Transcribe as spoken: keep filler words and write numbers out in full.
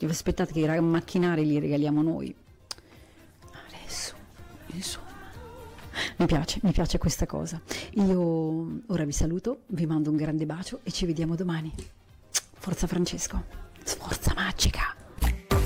Vi aspettate che i macchinari li regaliamo noi? Adesso, insomma, mi piace, mi piace questa cosa. Io ora vi saluto, vi mando un grande bacio e ci vediamo domani. Forza Francesco, sforza!